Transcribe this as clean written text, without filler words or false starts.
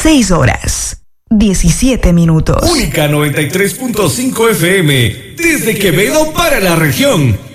6 horas, 17 minutos. Única 93.5 FM, desde Quevedo para la región.